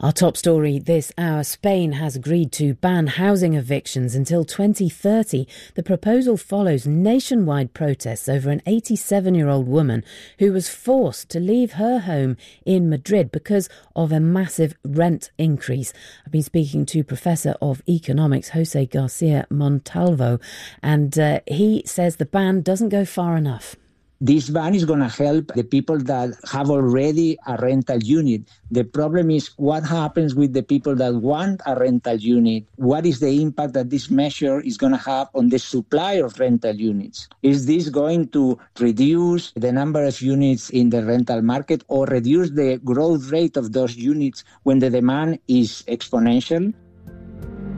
Our top story this hour, Spain has agreed to ban housing evictions until 2030. The proposal follows nationwide protests over an 87-year-old woman who was forced to leave her home in Madrid because of a massive rent increase. I've been speaking to Professor of Economics, Jose Garcia Montalvo, and he says the ban doesn't go far enough. This ban is going to help the people that have already a rental unit. The problem is what happens with the people that want a rental unit? What is the impact that this measure is going to have on the supply of rental units? Is this going to reduce the number of units in the rental market or reduce the growth rate of those units when the demand is exponential?